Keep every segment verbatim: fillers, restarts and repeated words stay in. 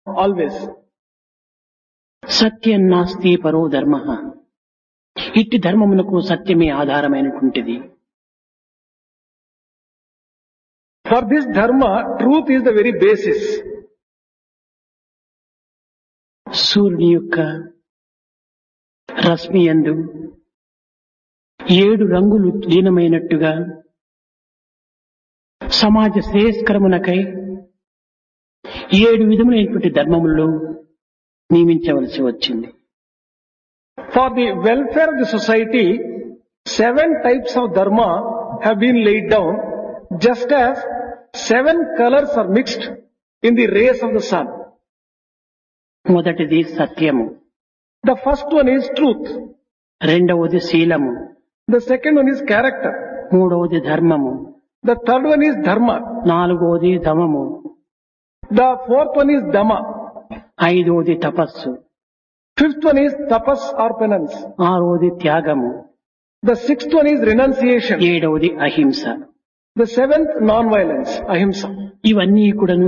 always. సత్యం నాస్తి పరో ధర్మ. ఇట్టి ధర్మమునకు సత్యమే ఆధారమైనటువంటిది. For this dharma, truth is the very basis. సూర్యుని యొక్క రశ్మి యందు ఏడు రంగులు లీనమైనట్టుగా సమాజ శ్రేయస్కరమునకై ఏడు విధములైనటువంటి ధర్మములు నియమించవలసి వచ్చింది. For the welfare of the society, seven types of dharma have been laid down, just as seven colors are mixed in the rays of the sun. మొదటిది సత్యము, The first one is truth. రెండవది శీలము, The second one is character. మూడవది ధర్మము, The third one is dharma. నాలుగవది ధమము, The fourth one is dhamma. ఐదవది తపస్సు, Fifth one is tapas or penance. ఆరవది త్యాగము, The sixth one is renunciation. ఏడవది అహింస. The seventh, non-violence, ahimsa. ఇవన్నీ కూడాను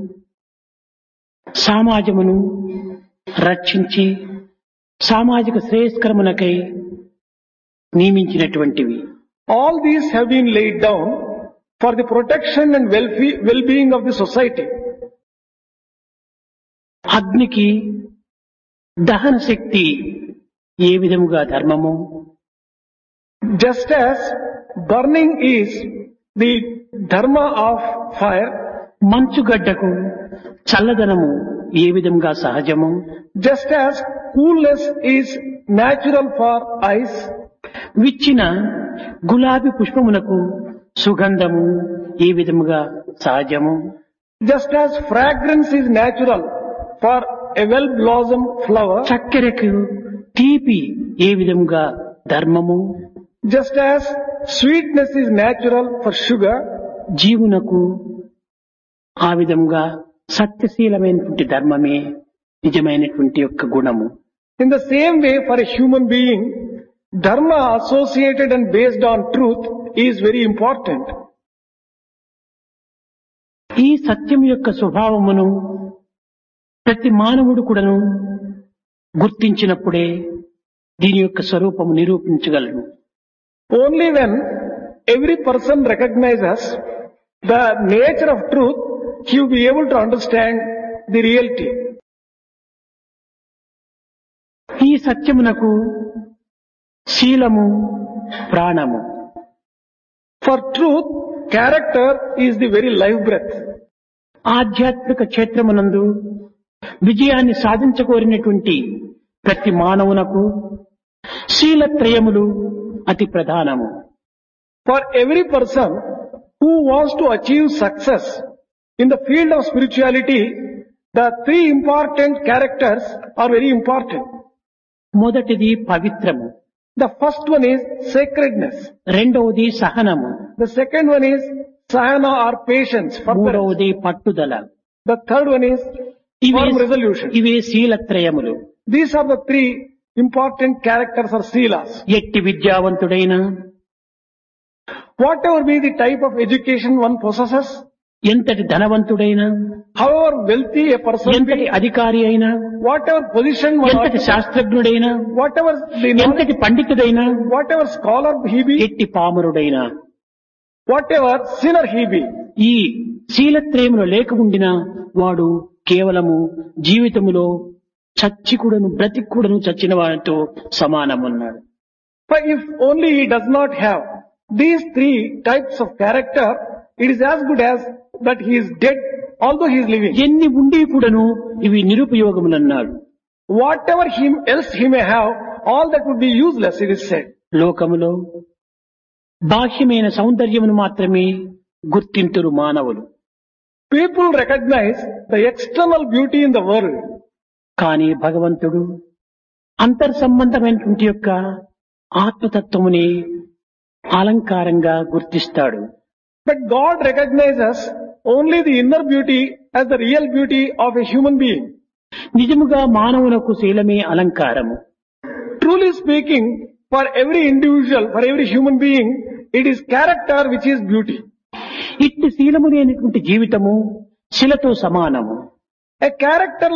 సమాజమును రక్షించి సామాజిక శ్రేయస్కరమునకై నియమించినటువంటివి. All these have been laid down for the protection and welfe- well-being of the society. అగ్నికి దహన శక్తి ఏ విధముగా ధర్మము, Just as burning is the dharma of fire, మంచుగడ్డకు చల్లదనము ఏ విధముగా సహజము, just as coolness is natural for ice, విచ్చిన గులాబీ పుష్పమునకు సుగంధము ఏ విధముగా సహజము, just as fragrance is natural for a well-blossomed flower, చక్కెరకు తీపి ఏ విధముగా ధర్మము, just as sweetness is natural for sugar, జీవునకు ఆ విధముగా సత్యశీలమైనటువంటి ధర్మమే నిజమైనటువంటి యొక్క గుణము. in the same way for a human being, dharma associated and based on truth is very important. ఈ సత్యం యొక్క స్వభావమును ప్రతి మానవుడు కూడాను గుర్తించినప్పుడే దీని యొక్క స్వరూపము నిరూపించగలడు. Only when every person recognizes the nature of truth, he will be able to understand the reality. ఈ సత్యమునకు శీలము ప్రాణము. For truth, character is the very life breath. ఆధ్యాత్మిక క్షేత్రమునందు విజయాన్ని సాధించకోరినటువంటి ప్రతి మానవునకు శీలత్రయములు అతి ప్రధానము. For every person who wants to achieve success in the field of spirituality, the three important characters are very important. మొదటిది పవిత్రము, The first one is sacredness. రెండవది సహనము, The second one is sahana or patience, forbearance. మూడవది పట్టుదల. The third one is ఇవే firm resolution. ఇవే శీలత్రయములు. These are the three important characters or seelas. ఎట్టి విద్యావంతుడైనా, Whatever be the type of education one possesses, ఎంతటి ధనవంతుడైనా, however wealthy a person ఎంతటి be, అధికారి అయినా, whatever position one ఎంతటి occupies, శాస్త్రజ్ఞుడైనా, whatever the knowledge, ఎంతటి పండితుడైనా, whatever scholar he be, ఎట్టి పామరుడైనా, whatever sinner he be, ఈ శీలత్రయములు లేకముండినా వాడు కేవలము జీవితములో చచ్చికుడను బ్రతికుడను చచ్చిన వాడితో సమానమున్నాడు. but if only he does not have these three types of character, it is as good as that he is dead although he is living. ఎన్ని ఉండి కూడాను ఇవి నిరుపయోగములన్నాడు. Whatever him else he may have, all that would be useless, it is said. లోకములో బాహ్యమైన సౌందర్యమును మాత్రమే గుర్తింతురు మానవులు. People recognize the external beauty in the world, కానీ భగవంతుడు అంతర్ సంబంధమైనటువంటి యొక్క ఆత్మతత్వముని అలంకారంగా గుర్తిస్తాడు. but God recognizes only the inner beauty as the real beauty of a human being. నిజముగా మానవునకు శీలమే అలంకారము. Truly speaking, for every individual, for every human being, it is character which is beauty. ఇట్టి శీలము లేనటువంటి జీవితము శిలతో సమానము. A character